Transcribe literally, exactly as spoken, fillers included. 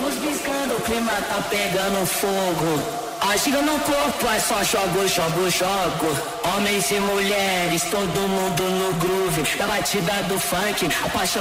luz piscando, o clima tá pegando fogo. Agindo no corpo, é só jogo, jogo, jogo. Homens e mulheres, todo mundo no groove. Na batida do funk, a paixão